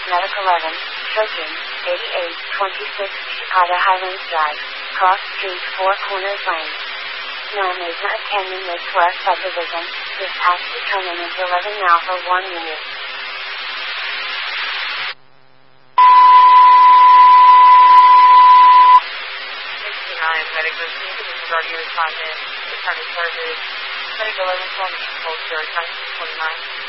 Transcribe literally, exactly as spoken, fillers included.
Medic eleven, Trucking, eighty-eight twenty-six Chicago Highlands Drive, Cross Street, Four Corners Lane. No is not attending this west subdivision. This has to turn in into eleven now for one minute. sixty-nine Medic listening to this regarding your respondent. The time is started. Medic eleven, call me, hold, nineteen twenty-nine.